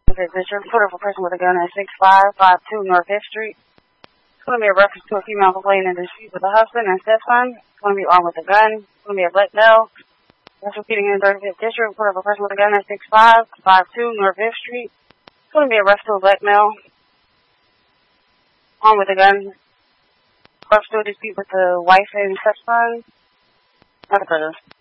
This report of a person with a gun at 6552 North 5th Street. It's going to be a reference to a female complaining in dispute with a husband and stepson. It's going to be armed with a gun. It's going to be a black male. That's repeating in the 35th District. Report of a person with a gun at 6552 North 5th Street. It's going to be a reference to a black male armed with a gun. Reference to a dispute with the wife and stepson. That's what it is.